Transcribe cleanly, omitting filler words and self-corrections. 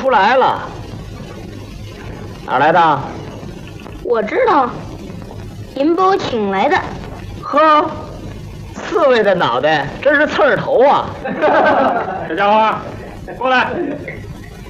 出来了。哪来的？ 我知道，您把我请来的。 呵，刺猬的脑袋真是刺儿头啊！ 小家伙，过来。